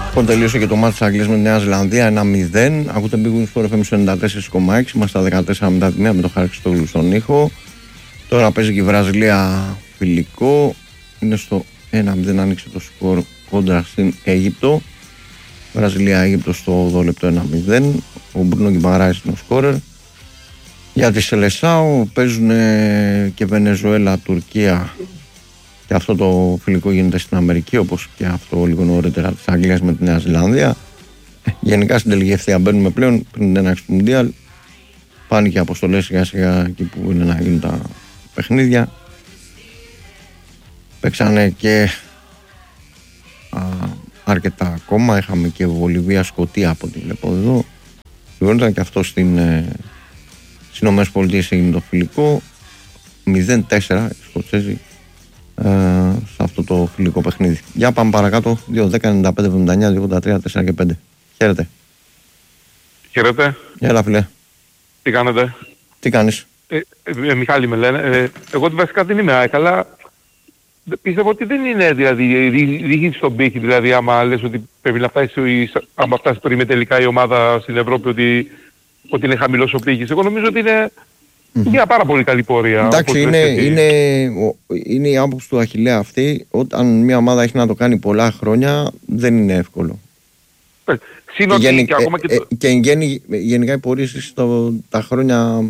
Λοιπόν, τελείωσε και το μάτι της Αγγλίας με τη Νέα Ζηλανδία 1-0. Ακούτε Big Wings Sport FM 94,6. Είμαστε στα 14 μετά τη μία με το Χάρη Χριστόγλου στον ήχο. Τώρα παίζει και η Βραζιλία φιλικό. Είναι στο 1-0, άνοιξε το σκορ κόντρα στην Αίγυπτο. Βραζιλία-Αίγυπτο στο 12 λεπτό 1-0. Ο Μπρούνο Γκιμαράης είναι ο σκόρερ. Για τη Σελεσάου παίζουν και Βενεζουέλα-Τουρκία. Και αυτό το φιλικό γίνεται στην Αμερική, όπως και αυτό λίγο νωρίτερα της Αγγλίας με τη Νέα Ζηλανδία. Γενικά στην τελική ευθεία μπαίνουμε πλέον πριν την έναρξη του Μουντιάλ. Πάνε και αποστολές σιγά σιγά εκεί που είναι να γίνουν τα παιχνίδια. Παίξανε και αρκετά ακόμα. Είχαμε και Βολιβία-Σκωτία από ό,τι βλέπω εδώ. Λοιπόν, ήταν και αυτό στις ΗΠΑ έγινε το φιλικό. 0-4 οι Σκοτσέζοι σε αυτό το φιλικό παιχνίδι. Για πάμε παρακάτω. 2-10-95-79-2-83-4 και 5. Χαίρετε. Χαίρετε. Έλα φίλε. Τι κάνετε? Τι κάνεις? Μιχάλη με λένε. Εγώ βασικά δεν είμαι αλλά πιστεύω ότι δεν είναι δηλαδή ρίχνει στον πύχη, δηλαδή άμα λες ότι πρέπει να φτάσει, άμα φτάσει πριν τελικά η ομάδα στην Ευρώπη ότι είναι χαμηλός ο πύχης. Εγώ νομίζω ότι είναι μια πάρα πολύ καλή πορεία. Εντάξει, είναι η άποψη του Αχιλλέα αυτή. Όταν μια ομάδα έχει να το κάνει πολλά χρόνια, δεν είναι εύκολο. Γενικά οι πορείες τα χρόνια,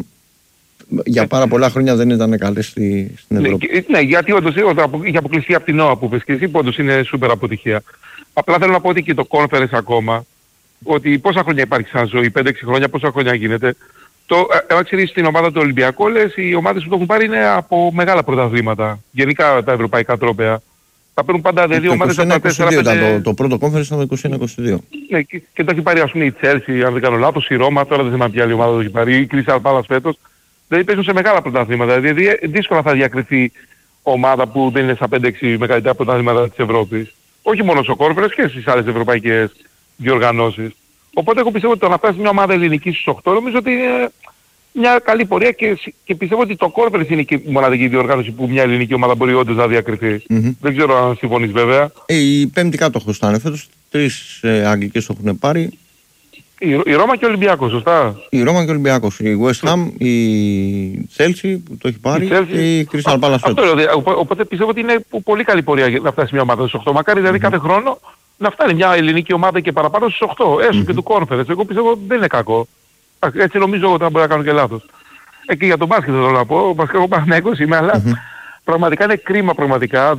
για πάρα πολλά χρόνια δεν ήταν καλές στην Ευρώπη. Ναι, γιατί όντως είχε αποκλειστεί από την ΟΑ που πες και εσύ, που όντως είναι σούπερ αποτυχία. Απλά θέλω να πω ότι και το Conference ακόμα, ότι πόσα χρόνια υπάρχει σαν ζωή, 5-6 χρόνια, πόσα χρόνια γίνεται. Εάν ξέρεις στην ομάδα του Ολυμπιακού, λες, οι ομάδες που το έχουν πάρει είναι από μεγάλα πρωταθλήματα. Γενικά τα ευρωπαϊκά τρόπαια. Θα παίρνουν πάντα δύο ομάδες από τα 4-5. Το πρώτο conference ήταν το 21-22. Ναι, και το έχει πάρει ας πούμε η Chelsea, αν δεν κάνω λάθος, η Ρώμα, τώρα δεν θυμάμαι ποια άλλη ομάδα το έχει πάρει, η Crystal Palace φέτος. Δηλαδή παίζουν σε μεγάλα πρωταθλήματα. Δηλαδή δύσκολα θα διακριθεί ομάδα που δεν είναι στα 5-6 μεγαλύτερα πρωταθλήματα της Ευρώπης. Όχι μόνο στο conference και στις άλλες ευρωπαϊκές διοργανώσεις. Οπότε εγώ πιστεύω ότι το να φτάσει μια ομάδα ελληνική στους 8 νομίζω ότι είναι μια καλή πορεία και πιστεύω ότι το Conference είναι και η μοναδική διοργάνωση που μια ελληνική ομάδα μπορεί όντως να διακριθεί. Δεν ξέρω αν συμφωνείς βέβαια. Η πέμπτη κάτοχος ήταν φέτος, 3 αγγλικές το έχουν πάρει. Η Ρώμα και ο Ολυμπιακός, σωστά. Η Ρώμα και ο Ολυμπιακός. Η West Ham, η Chelsea που το έχει πάρει και η Crystal Palace φέτος. Οπότε πιστεύω ότι είναι πολύ καλή πορεία να φτάσει μια ομάδα στους 8. Μακάρι δηλαδή κάθε χρόνο να φτάνει μια ελληνική ομάδα και παραπάνω στους 8, έστω και του Conference. Εγώ πιστεύω ότι δεν είναι κακό. Έτσι νομίζω ότι θα μπορεί να κάνω και λάθος. Και για τον μπάσκετ θέλω να πω, μπασκετ εγώ Παναθηναϊκός είμαι, αλλά πραγματικά είναι κρίμα πραγματικά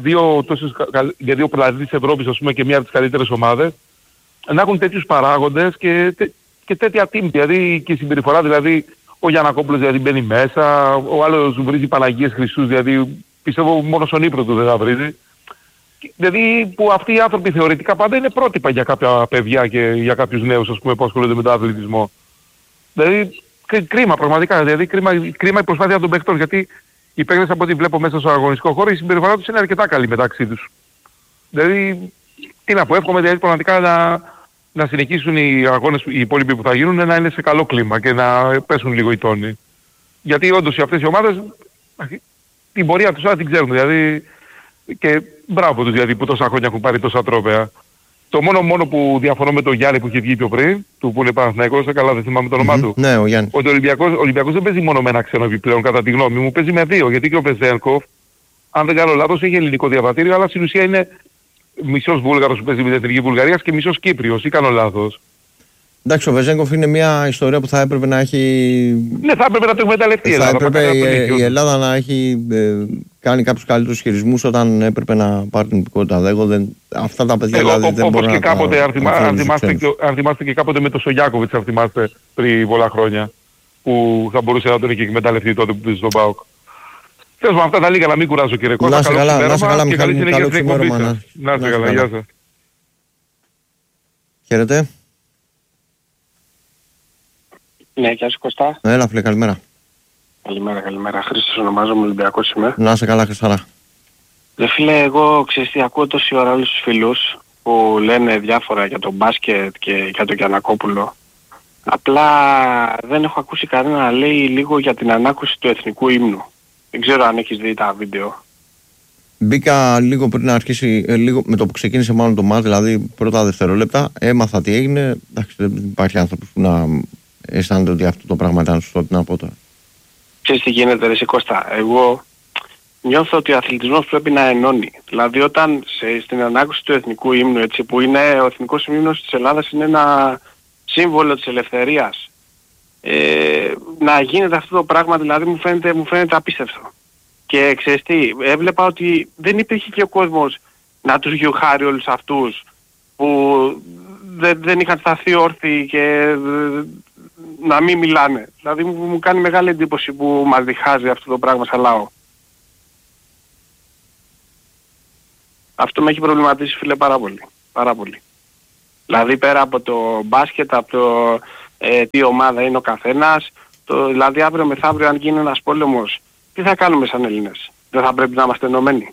για δύο πρωταθλητές της Ευρώπης, ας πούμε, και μια από τις καλύτερες ομάδες, να έχουν τέτοιους παράγοντες και τέτοια team. Δηλαδή και η συμπεριφορά, δηλαδή ο Γιαννακόπουλος δηλαδή μπαίνει μέσα, ο άλλος βρίζει Παναγίες Χριστούς, δηλαδή πιστεύω μόνο στον ύπνο του δεν θα βρίζει. Δηλαδή που αυτοί οι άνθρωποι θεωρητικά πάντα είναι πρότυπα για κάποια παιδιά και για κάποιους νέους, ας πούμε, που ασχολούνται με τον αθλητισμό. Δηλαδή κρίμα πραγματικά, δηλαδή κρίμα η προσπάθεια των παιχτών, γιατί οι παίκτες από ό,τι βλέπω μέσα στο αγωνιστικό χώρο η συμπεριφορά τους είναι αρκετά καλή μεταξύ τους. Δηλαδή τι να πω, εύχομαι δηλαδή πραγματικά να συνεχίσουν οι αγώνες οι υπόλοιποι που θα γίνουν να είναι σε καλό κλίμα και να πέσουν λίγο οι τόνοι. Γιατί όντως αυτές οι ομάδες την πορεία τους την ξέρουν, δηλαδή και μπράβο τους δηλαδή που τόσα χρόνια έχουν πάρει τόσα τρόπαια. Το μόνο που διαφωνώ με τον Γιάννη που είχε βγει πιο πριν, του που είναι Παναθηναϊκός, καλά δεν θυμάμαι το όνομά του. Ναι, ο Γιάννης. Ότι ο Ολυμπιακός δεν παίζει μόνο με ένα ξένο επιπλέον, κατά τη γνώμη μου, παίζει με δύο. Γιατί και ο Βεζένκοφ, αν δεν κάνω λάθος, έχει ελληνικό διαβατήριο, αλλά στην ουσία είναι μισός Βούλγαρος που παίζει με την Εθνική Βουλγαρίας και μισός Κύπριος, ή κάνω λάθος. Εντάξει, ο Βεζένκοφ είναι μια ιστορία που θα έπρεπε να έχει. Ναι, θα έπρεπε να το εκμεταλλευτεί η Ελλάδα. Θα έπρεπε η Ελλάδα να έχει κάνει κάποιους καλύτερους χειρισμούς όταν έπρεπε να πάρει την υπηκότητα. Αυτά τα παιδιά δηλαδή δεν μπορούν να τα αν θυμάστε και κάποτε με τον Σογιάκοβιτς, αν θυμάστε πριν πολλά χρόνια, που θα μπορούσε να τον έχει εκμεταλλευτεί τότε που πήγε στον ΠΑΟΚ. Τέλος με αυτά τα λίγα, να μην κουράζω κύριε Κώστα. Να σε καλά, Μιχάλη, καλό ξημέρωμα. Να σε καλά, γεια σας. Χαίρετε. Ναι, γεια σου Κωστά. Έλα φίλε, καλημέρα. Καλημέρα. Χρήστος ονομάζομαι, Ολυμπιακός είμαι. Να σε καλά, Χριστάρα. Φίλε, εγώ ξέρεις τι, ακούω τόση ώρα όλους τους φίλους που λένε διάφορα για το μπάσκετ και για τον Γιαννακόπουλο. Απλά δεν έχω ακούσει κανένα να λέει λίγο για την ανάκουση του εθνικού ύμνου. Δεν ξέρω αν έχεις δει τα βίντεο. Μπήκα λίγο πριν να αρχίσει, λίγο με το που ξεκίνησε μάλλον το μάτς, δηλαδή πρώτα δευτερόλεπτα, έμαθα τι έγινε. Εντάξει, δεν υπάρχει άνθρωπος που να αισθάνεται ότι αυτό το πράγμα ήταν σωστό, τι να πω τώρα. Ξέρεις τι γίνεται ρε Κώστα, εγώ νιώθω ότι ο αθλητισμός πρέπει να ενώνει. Δηλαδή όταν στην ανάκουση του εθνικού ύμνου, έτσι, που είναι ο εθνικός ύμνος της Ελλάδας, είναι ένα σύμβολο της ελευθερίας, να γίνεται αυτό το πράγμα, δηλαδή μου φαίνεται απίστευτο. Και ξέρεις τι, έβλεπα ότι δεν υπήρχε και ο κόσμος να τους γιουχάρει όλους αυτούς που δεν είχαν σταθεί όρθιοι και να μην μιλάνε. Δηλαδή μου κάνει μεγάλη εντύπωση που μας διχάζει αυτό το πράγμα σαν λαό. Αυτό με έχει προβληματίσει φίλε πάρα πολύ. Πάρα πολύ. Δηλαδή πέρα από το μπάσκετ, από το τι ομάδα είναι ο καθένας, δηλαδή αύριο μεθαύριο αν γίνει ένας πόλεμος, τι θα κάνουμε σαν Έλληνες? Δεν θα πρέπει να είμαστε ενωμένοι?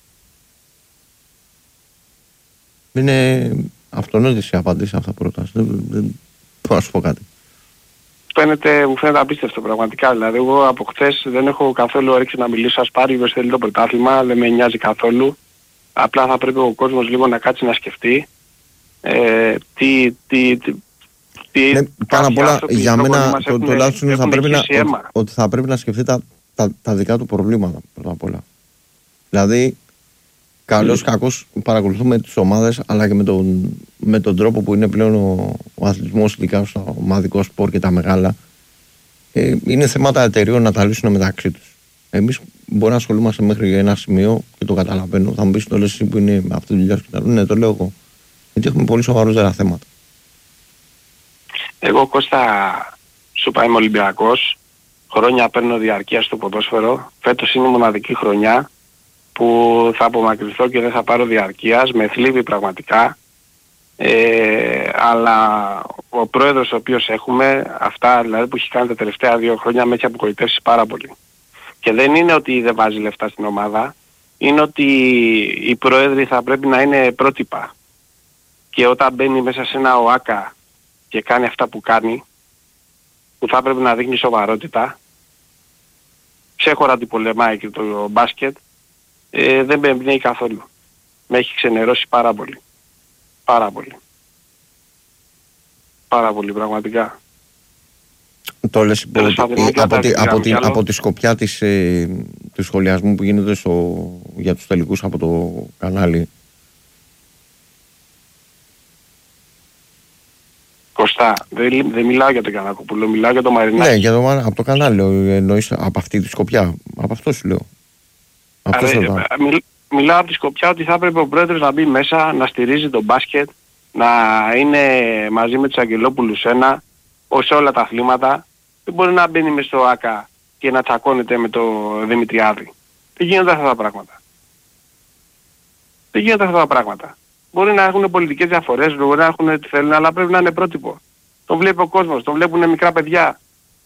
Είναι αυτονόητη η απάντηση σε αυτά πρώτα. Δεν μπορώ να σου πω κάτι. Μου φαίνεται απίστευτο πραγματικά. Δηλαδή εγώ από χθες δεν έχω καθόλου όρεξη να μιλήσω. Ας πάρει ποιος θέλει το πρωτάθλημα, δεν με νοιάζει καθόλου. Απλά θα πρέπει ο κόσμος λίγο να κάτσει να σκεφτεί ναι, πάνω απ' όλα για μένα το λάθος είναι ότι θα πρέπει να σκεφτεί τα δικά του προβλήματα πρώτα απ' όλα. Δηλαδή καλώς κακώς παρακολουθούμε τις ομάδες, αλλά και με τον τρόπο που είναι πλέον ο αθλητισμός, ειδικά στο ομαδικό σπορ και τα μεγάλα, είναι θέματα εταιρείων να τα λύσουν μεταξύ τους. Εμείς μπορεί να ασχολούμαστε μέχρι ένα σημείο και το καταλαβαίνω. Θα μου πεις το λες εσύ που είναι αυτή τη δουλειά σου και τα λέω. Ναι, το λέω εγώ. Γιατί έχουμε πολύ σοβαρότερα θέματα. Εγώ Κώστα σου είπα, είμαι Ολυμπιακός. Χρόνια παίρνω διαρκεία στο ποδόσφαιρο. Φέτος είναι η μοναδική χρονιά που θα απομακρυνθώ και δεν θα πάρω διαρκείας. Με θλίβει πραγματικά. Αλλά ο πρόεδρος ο οποίος έχουμε, αυτά δηλαδή που έχει κάνει τα τελευταία 2 χρόνια, με έχει απογοητεύσει πάρα πολύ. Και δεν είναι ότι δεν βάζει λεφτά στην ομάδα, είναι ότι οι πρόεδροι θα πρέπει να είναι πρότυπα. Και όταν μπαίνει μέσα σε ένα ΟΑΚΑ και κάνει αυτά που κάνει, που θα πρέπει να δείχνει σοβαρότητα, ξέχωρα την πολεμάει και το μπάσκετ, δεν με εμπνέει καθόλου. Με έχει ξενερώσει πάρα πολύ. Πάρα πολύ. Πάρα πολύ πραγματικά. Το λες από τη σκοπιά του σχολιασμού που γίνεται για τους τελικούς από το κανάλι. Κωστά, δεν μιλάω για τον Κανακόπουλο, μιλάω για τον Μαρινάκη. Ναι, από το κανάλι εννοείς, από αυτή τη σκοπιά. Από αυτό σου λέω. Μιλάω από τη σκοπιά ότι θα έπρεπε ο πρόεδρος να μπει μέσα, να στηρίζει τον μπάσκετ, να είναι μαζί με τους Αγγελόπουλους σε όλα τα αθλήματα. Δεν μπορεί να μπαίνει μες στο ΆΚΑ και να τσακώνεται με το Δημητριάδη. Δεν γίνονται αυτά τα πράγματα. Δεν γίνονται αυτά τα πράγματα. Μπορεί να έχουν πολιτικές διαφορές, μπορεί να έχουν ό,τι θέλουν, αλλά πρέπει να είναι πρότυπο. Τον βλέπει ο κόσμος, τον βλέπουν μικρά παιδιά.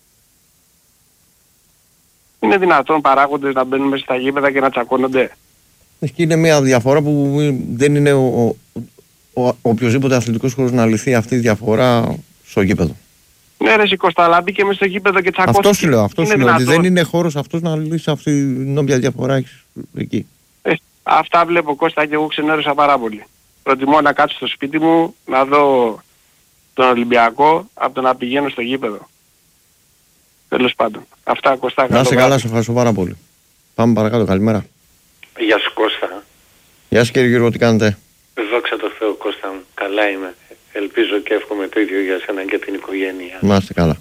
Είναι δυνατόν παράγοντες να μπαίνουν μέσα στα γήπεδα και να τσακώνονται? Και είναι μια διαφορά που δεν είναι οποιοσδήποτε αθλητικός χώρος να λυθεί αυτή η διαφορά στο γήπεδο. Ναι ρε Κώστα, αλλά μπήκε μες στο γήπεδο και τσακώθηκε. Αυτό σου λέω, ότι δεν είναι χώρος αυτός να λύσει αυτή την όποια διαφορά έχεις εκεί. Αυτά βλέπω Κώστα και εγώ ξενέρωσα πάρα πολύ. Προτιμώ να κάτσω στο σπίτι μου, να δω τον Ολυμπιακό, από το να πηγαίνω στο γήπεδο. Τέλος πάντων. Αυτά Κώστα. Να είσαι καλά, σε ευχαριστώ πάρα πολύ. Πάμε παρακάτω, καλημέρα. Γεια σου Κώστα. Γεια σου κύριε Γιώργο, τι κάνετε? Δόξα τω Θεώ Κώστα μου, καλά είμαι. Ελπίζω και εύχομαι το ίδιο για σένα και την οικογένεια. Να είστε καλά.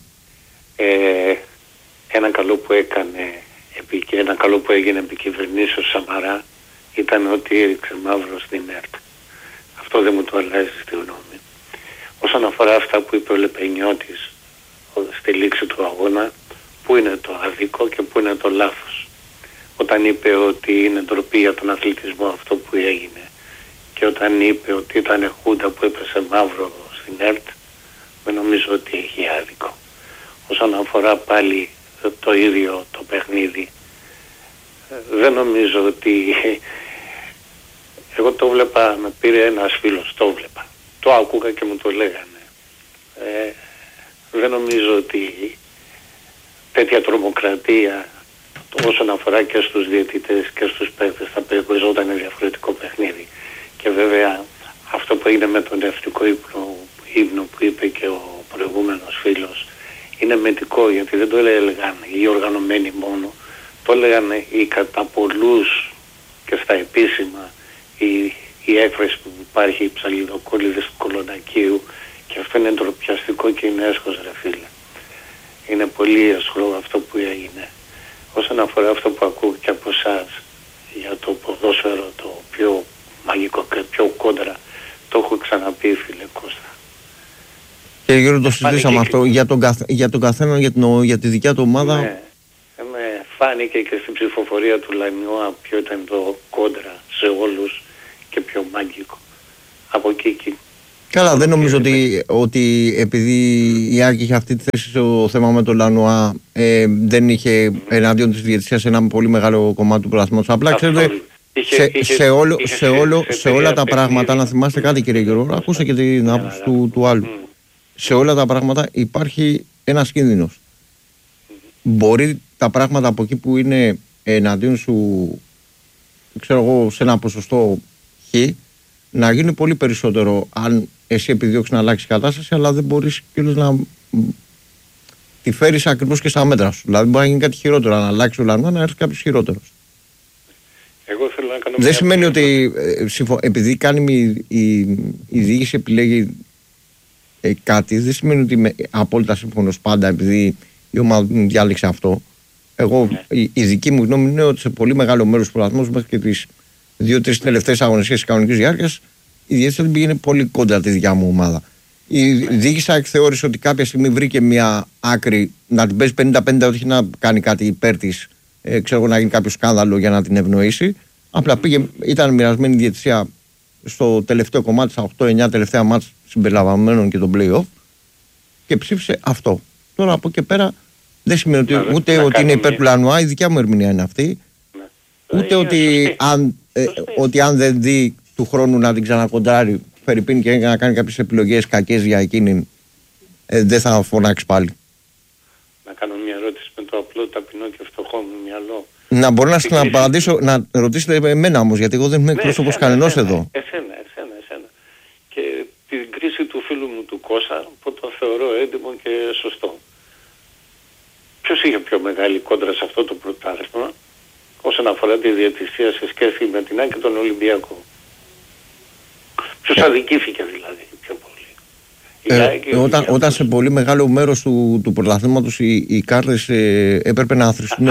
Ένα καλό που ένα καλό που έγινε επί κυβερνήσεως Σαμαρά ήταν ότι έριξε μαύρο στην ΕΡΤ. Αυτό δεν μου το αλλάζει στη γνώμη. Όσον αφορά αυτά που είπε ο Λεπενιώτης στη λήξη του αγώνα, πού είναι το άδικο και πού είναι το λάθος? Όταν είπε ότι είναι ντροπή για τον αθλητισμό αυτό που έγινε, και όταν είπε ότι ήταν χούντα που έπεσε μαύρο στην ΕΡΤ, δεν νομίζω ότι έχει άδικο. Όσον αφορά πάλι το ίδιο το παιχνίδι, δεν νομίζω ότι... Εγώ το βλέπα, με πήρε ένας φίλος, το βλέπα. Το άκουγα και μου το λέγανε. Δεν νομίζω ότι τέτοια τρομοκρατία όσον αφορά και στους διαιτητές και στους παίκτες, θα παίζονταν διαφορετικό παιχνίδι. Και βέβαια αυτό που έγινε με τον εθνικό ύμνο που είπε και ο προηγούμενος φίλος είναι μετικό, γιατί δεν το έλεγαν οι οργανωμένοι μόνο, το έλεγαν οι κατά πολλούς και στα επίσημα η έκφραση που υπάρχει, οι ψαλιδοκόλληδες του Κολονακίου, και αυτό είναι ντροπιαστικό και είναι έσχος, ρε φίλε. Είναι πολύ έσχο αυτό που έγινε. Όσον αφορά αυτό που ακούω και από εσάς για το ποδόσφαιρο το πιο μαγικό και πιο κόντρα, το έχω ξαναπεί, φίλε Κώστα. Και γύρω το συζητήσαμε αυτό για τον καθένα, για τη δικιά του ομάδα. Ναι, φάνηκε και στην ψηφοφορία του Λανιώα ποιο ήταν το κόντρα σε όλους και πιο μαγικό. Από εκεί. Καλά, δεν νομίζω ότι επειδή η Άκη είχε αυτή τη θέση στο θέμα με τον Λανουά δεν είχε εναντίον της διαιτησίας ένα πολύ μεγάλο κομμάτι του πρωταθλήματος. Απλά ξέρετε, σε όλα τα πράγματα, να θυμάστε κάτι κύριε Γιώργο, ακούστε και την άποψη του άλλου. Σε όλα τα πράγματα υπάρχει ένας κίνδυνος. Μπορεί τα πράγματα από εκεί που είναι εναντίον σου, ξέρω εγώ, σε ένα ποσοστό χ, να γίνει πολύ περισσότερο αν εσύ επιδιώξεις να αλλάξει κατάσταση, αλλά δεν μπορείς κιόλας να τη φέρεις ακριβώς και στα μέτρα σου. Δηλαδή μπορεί να γίνει κάτι χειρότερο, να αλλάξει ο Λανουά, να έρθει κάποιος χειρότερος. Εγώ θέλω να κάνω δεν σημαίνει ότι επειδή κάνει η διοίκηση επιλέγει κάτι, δεν σημαίνει ότι είμαι απόλυτα σύμφωνος πάντα επειδή η ομάδα μου διάλεξε αυτό. Εγώ, η δική μου γνώμη είναι ότι σε πολύ μεγάλο μέρος του πρωταθλήματος μέχρι και τις 2-3 τελευταίες αγωνιστικές της κανονικής διάρκειας η διαιτησία δεν πήγαινε πολύ κόντρα τη δικιά μου ομάδα. Η διοίκηση θεώρησε ότι κάποια στιγμή βρήκε μια άκρη να την παίζει 50-50, όχι να κάνει κάτι υπέρ της, ξέρω να γίνει κάποιο σκάνδαλο για να την ευνοήσει. Απλά ήταν μοιρασμένη η διαιτησία στο τελευταίο κομμάτι, στα 8-9 τελευταία μάτς συμπεριλαμβανομένων και τον play-off και ψήφισε αυτό. Τώρα από εκεί πέρα δεν σημαίνει ούτε ότι είναι υπέρ του Λανουά, η δικιά μου ερμηνεία είναι αυτή, ούτε ότι αν δεν δει του χρόνου να την ξανακοντράρει φερειπίν και να κάνει κάποιες επιλογές κακές για εκείνη, δεν θα φωνάξει πάλι. Να κάνω μια ερώτηση με το απλό, ταπεινό και φτωχό μου μυαλό. Να μπορώ να σας απαντήσω, να ρωτήσετε εμένα όμως, γιατί εγώ δεν είμαι εκπρόσωπος κανενός εδώ. Εσένα. Και την κρίση του φίλου μου του Κώστα, που το θεωρώ έντιμο και σωστό. Ποιος είχε πιο μεγάλη κόντρα σε αυτό το πρωτάθλημα όσον αφορά τη διαιτησία σε σχέση με την ΑΕΚ και τον Ολυμπιακό? Ποιος αδικήθηκε δηλαδή πιο πολύ? Όταν σε πολύ μεγάλο μέρος του πρωταθλήματος οι κάρτες έπρεπε να αθροιστούν.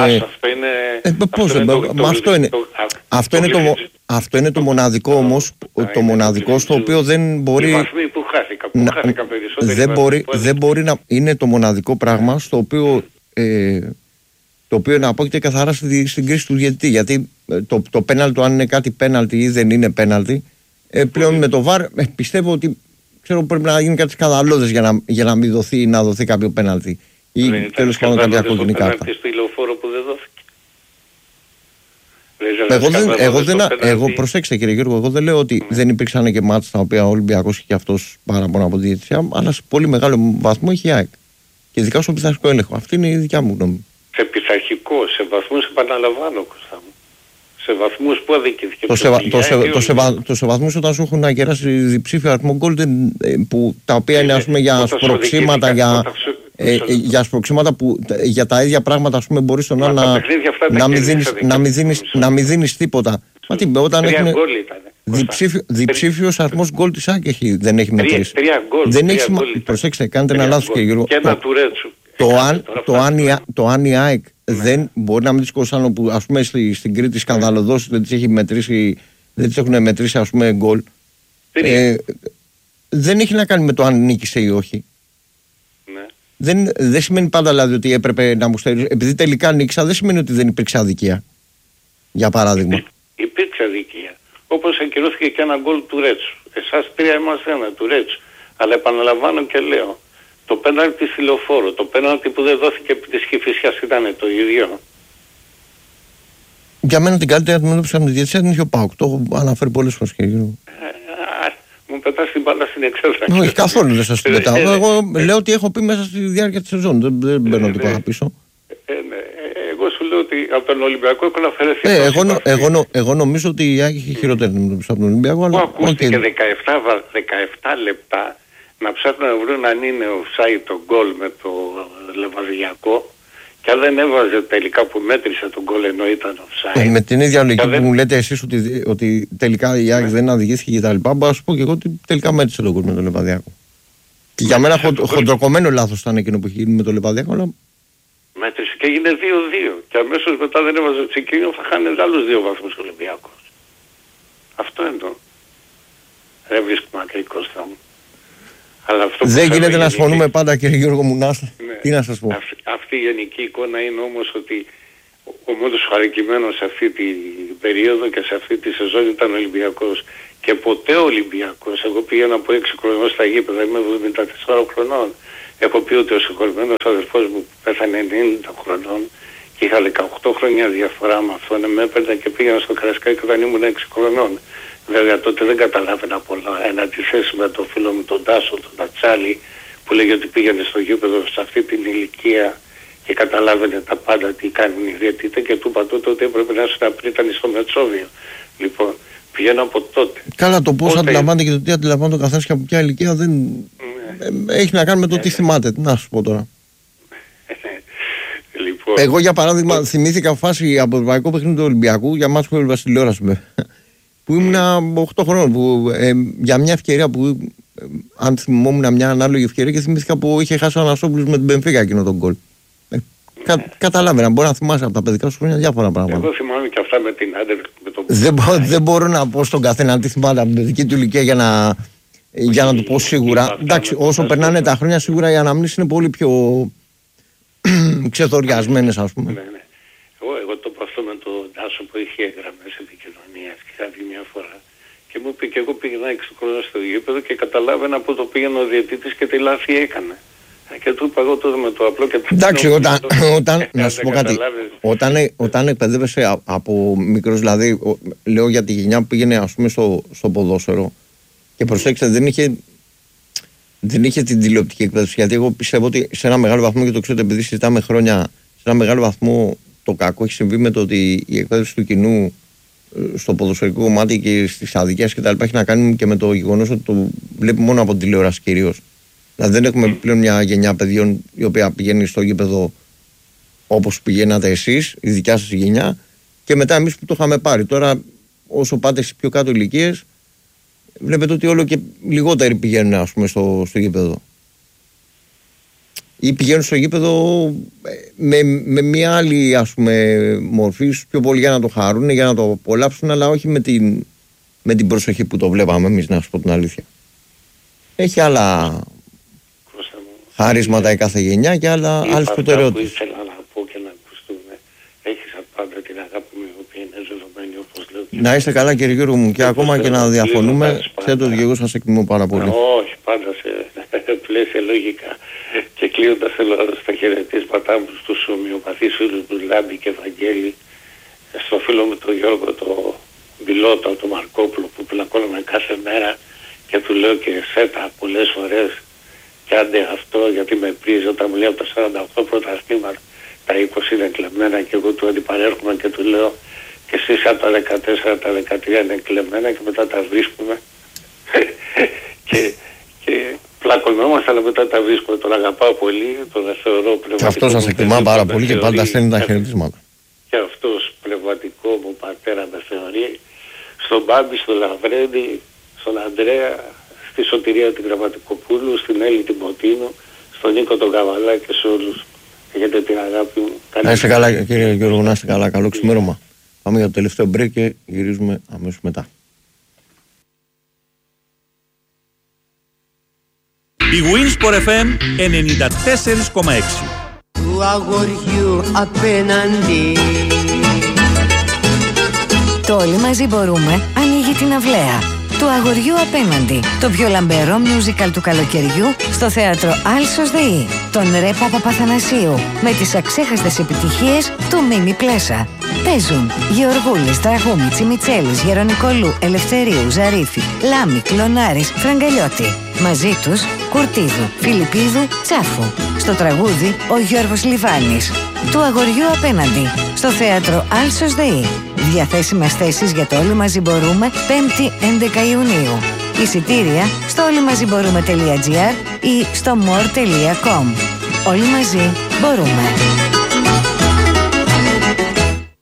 Αυτό είναι το μοναδικό όμως, το μοναδικό στο οποίο δεν μπορεί. Οι βαθμοί που χάθηκαν περισσότερο. Δεν μπορεί να είναι το μοναδικό πράγμα στο οποίο. Το οποίο να απόκειται καθαρά στην κρίση του διαιτητή. Γιατί το πέναλτι, αν είναι κάτι πέναλτι ή δεν είναι πέναλτι, πλέον με το VAR πιστεύω ότι πρέπει να γίνει κάτι σκανδαλώδες για να μην δοθεί, να δοθεί κάποιο πέναλτι. Ή τέλος πάντων κάποια κόκκινη κάρτα. Προσέξτε κύριε Γιώργο, εγώ δεν λέω ότι δεν υπήρξαν και μάτς τα οποία ο Ολυμπιακός είχε και αυτός παραπάνω από τη διαιτησία, αλλά σε πολύ μεγάλο βαθμό είχε ΑΕΚ. Και ειδικά στο πειθαρχικό έλεγχο. Αυτή είναι η δικιά μου γνώμη. Σε πειθαρχικό, σε βαθμούς επαναλαμβάνω, Κώστα μου. Σε βαθμούς που αδικήθηκε. Το σε βαθμούς όταν σου έχουν ακεράσει διψήφιο αριθμό γκολ, τα οποία είναι ας πούμε για σπροξήματα, για σπροξήματα που για τα ίδια πράγματα ας πούμε μπορείς στον άλλο να μην δίνεις τίποτα. Μα τι, όταν έχουν διψήφιος αριθμός γκολ της ΑΕΚ δεν έχει μετρήσει. Προσέξτε, κάνετε ένα λάθος και Γιώργο. Και ένα του Ρέτσου. Το αν η ΑΕΚ δεν μπορεί να μην τις κοστάνω που ας πούμε στην Κρήτη σκανδαλωδώς δεν τις έχουν μετρήσει ας πούμε γκολ, δεν έχει να κάνει με το αν νίκησε ή όχι. Δεν σημαίνει πάντα δηλαδή ότι έπρεπε να μου στερήσει. Επειδή τελικά νίκησα, δεν σημαίνει ότι δεν υπήρξε αδικία. Για παράδειγμα. Υπήρξε αδικία. Όπως ακυρώθηκε και ένα γκολ του Ρέτσου. Εσάς 3 είμαστε 1 του Ρέτσου. Αλλά επαναλαμβάνω και λέω, το πέναλτι στη Λεωφόρο, το πέναλτι που δεν δόθηκε επί της Κηφισιάς ήταν το ίδιο. Για μένα την καλύτερη αντιμετώπιση από τη διαιτησία είναι ο ΠΑΟΚ. Το έχω αναφέρει πολλές φορές και γύρω. Μου πετάς την μπάλα στην εξέδρα. Όχι, καθόλου δεν σας την πετάω. Εγώ λέω ότι έχω πει μέσα στη διάρκεια της σεζόν. Δεν μπαίνω τίποτα πίσω. Εγώ σου λέω ότι από τον Ολυμπιακό έχουν αφαιρεθεί. Εγώ νομίζω ότι η Άκη είχε χειρότερη αντιμετώπιση από τον Ολυμπιακό. Αλλά ακούστηκε 17 λεπτά να ψάχνουν να βρουν αν είναι offside το γκολ με το Λεβαδιακό. Και αν δεν έβαζε τελικά που μέτρησε τον γκολ ενώ ήταν offside. Με την ίδια λογική που μου λέτε εσείς ότι τελικά η Άκη δεν αδικήθηκε και τα λοιπά, μπορώ να σου πω και εγώ ότι τελικά μέτρησε τον γκολ με τον Λεβαδιακό. Και για μένα χοντροκομμένο λάθος ήταν εκείνο που είχε γίνει με τον Λεβαδιακό, αλλά... Μέτρησε και έγινε 2-2. Και αμέσως μετά δεν έβαζε Τσικίνιο, θα χάνει άλλους 2 βαθμούς ο Ολυμπιακός. Αυτό εννοώ. Δεν βρίσκω μακρύ Κώστα μου. Αλλά αυτό δεν γίνεται να συμφωνούμε πάντα, κύριε Γιώργο Μουνάστα. Ναι. Τι να σας πω. Αυτή η γενική εικόνα είναι όμως ότι ο μόνος χαρικημένος σε αυτή την περίοδο και σε αυτή τη σεζόν ήταν ο Ολυμπιακός. Και ποτέ ο Ολυμπιακός. Εγώ πήγαινα από 6 χρονών στα γήπεδα, είμαι 74 χρονών. Έχω πει ότι ο συγχωρημένος αδερφός μου πέθανε 90 χρονών και είχα 18 χρόνια διαφορά με αυτόν. Με έπαιρνε και πήγαινα στο Καρασκάκι όταν ήμουν 6 χρονών. Βέβαια τότε δεν καταλάβαινα πολλά. Εν αντιθέσει με τον φίλο μου τον Τάσο, τον Τατσάλη, που λέγει ότι πήγαινε στο γήπεδο σε αυτή την ηλικία και καταλάβαινε τα πάντα τι κάνουν οι διαιτητές και του είπα τότε ότι έπρεπε να ήσουν πριν ήταν στο Μετσόβιο. Λοιπόν, πηγαίνω από τότε. Καλά, το πώς αντιλαμβάνεται και το τι αντιλαμβάνεται ο καθένας και από ποια ηλικία δεν έχει να κάνει με το τι θυμάται. Τι να σου πω τώρα. Λοιπόν, εγώ για παράδειγμα θυμήθηκα φάση από το ευρωπαϊκό παιχνίδι του Ολυμπιακού για μάτς που έβλεπα στη τηλεόραση που ήμουν 8 χρόνων, που για μια ευκαιρία που αν θυμόμουν μια ανάλογη ευκαιρία και θυμήθηκα που είχε χάσει ο Ανασόπουλος με την Μπενφίκα εκείνο τον γκολ. Καταλάβαινα, μπορεί να θυμάσαι από τα παιδικά σου χρόνια διάφορα πράγματα. Εγώ θυμάμαι και αυτά με την Άντερ. Δεν μπορώ να πω στον καθένα τι θυμάται από την δική του ηλικία για να το πω σίγουρα. Εντάξει, όσο περνάνε τα χρόνια σίγουρα οι αναμνήσεις είναι πολύ πιο ξεθοριασμένες, ας πούμε. Ναι. Εγώ το πω αυτό με τον Τάσο που είχε γραμμές επικοινωνίας και είχα δει μια φορά και μου είπε και εγώ πήγαινα 6 χρόνια στο γήπεδο και καταλάβαινα που το πήγαινε ο διαιτητής και τι λάθη έκανε. Και του είπα εγώ τότε με το απλό και το... Εντάξει, να σου πω κάτι, όταν εκπαιδεύεσαι από μικρός, δηλαδή λέω για τη γενιά που πήγαινε ας πούμε στο ποδόσφαιρο και προσέξτε δεν είχε την τηλεοπτική εκπαίδευση, γιατί εγώ πιστεύω ότι σε ένα μεγάλο βαθμό, και το ξέρετε επειδή συζητάμε χρόνια, σε ένα μεγάλο βαθμό το κακό έχει συμβεί με το ότι η εκπαίδευση του κοινού στο ποδοσφαιρικό κομμάτι και στις αδικίες και τα λοιπά έχει να κάνει και με το γεγονός ότι το βλέπει μόνο από τηλεόραση κυρίως. Δηλαδή δεν έχουμε πλέον μια γενιά παιδιών η οποία πηγαίνει στο γήπεδο όπως πηγαίνατε εσείς, η δικιά σας γενιά, και μετά εμείς που το είχαμε πάρει. Τώρα όσο πάτε στις πιο κάτω ηλικίες βλέπετε ότι όλο και λιγότεροι πηγαίνουν ας πούμε στο γήπεδο. Ή πηγαίνουν στο γήπεδο με μια άλλη ας πούμε μορφή, πιο πολύ για να το χαρούν, για να το απολαύσουν, αλλά όχι με την προσοχή που το βλέπαμε εμείς, να σου πω την αλήθεια. Έχει άλλα χαρίσματα η κάθε γενιά και άλλες προτεραιότητες. Ήθελα να πω και να ακουστούμε. Έχεις πάντα την αγάπη μου, η οποία είναι ζωδομένη, όπως λέω. Να είστε καλά κύριε Γιώργο μου, και ακόμα και να διαφωνούμε, ξέρετε ότι εγώ σας εκτιμώ πάρα πολύ. Όχι, πάντα σε πλαίσια λογικά. Και κλείνοντας θέλω να δώσω τα χαιρετίσματά μου στους ομοιοπαθείς φίλους του Λάμπη και Βαγγέλη, στο φίλο μου τον Γιώργο, τον πιλότο, τον Μαρκόπουλο που πλακώνουμε κάθε μέρα και του λέω και σέτα πολλές φορές και άντε αυτό γιατί με πρίζει όταν μου λέει από τα 48 πρωταθλήματα τα 20 είναι κλεμμένα και εγώ του αντιπαρέρχομαι και του λέω και εσείς από τα 14, τα 13 είναι κλεμμένα και μετά τα βρίσκουμε και πλακωνόμαστε αλλά μετά τα βρίσκουμε. Τον αγαπάω πολύ, τον θεωρώ πνευματικό. Αυτό σας εκτιμά πάρα πολύ και πάντα στέλνει τα χαιρετίσματα. Και αυτός πνευματικό μου πατέρα με θεωρεί, στον Μπάμπη, στον Λαβρέντη, στον Ανδρέα, στη Σωτηρία την Γραμματικοπούλου, στην Έλλη την Ποτίνου, στον Νίκο τον Καβαλά και σε όλους. Έχετε την αγάπη μου. Να είστε καλά κύριε Γιώργο, να είστε καλά. Καλό ξημέρωμα. Πάμε για το τελευταίο break και γυρίζουμε αμέσως μετά. Η Winsport FM 94,6. Του αγοριού απέναντι. Το Όλοι μαζί μπορούμε ανοίγει την αυλαία του αγοριού απέναντι. Το πιο λαμπερό musical του καλοκαιριού στο θέατρο Άλσος ΔΕΗ. Τον Ρε Παπαπαθανασίου με τις αξέχαστες επιτυχίες του Μίμη Πλέσα. Παίζουν Γεωργούλης, Τραγούμη, Μιτσέλης, Γερονικολού, Ελευθερίου, Ζαρίφη, Λάμη, Κλωνάρης, Φραγκαλιώτη. Μαζί τους Κουρτίδου, Φιλιππίδου, Τσάφου. Στο τραγούδι ο Γιώργος Λιβάνης. του αγοριού απέναντι, στο θέατρο Άλσος ΔΕΗ. Διαθέσιμες θέσεις για το Όλοι Μαζί Μπορούμε 5η 11 Ιουνίου. Εισιτήρια στο όλοιμαζιμπορούμε.gr ή στο more.com. Όλοι μαζί μπορούμε.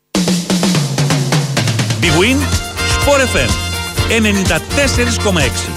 Big Win Sport FM 94,6.